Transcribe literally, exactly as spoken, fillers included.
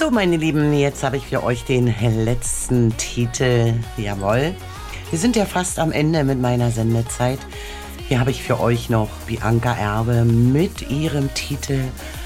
So, meine Lieben, jetzt habe ich für euch den letzten Titel. Jawohl. Wir sind ja fast am Ende mit meiner Sendezeit. Hier habe ich für euch noch Bianca Erbe mit ihrem Titel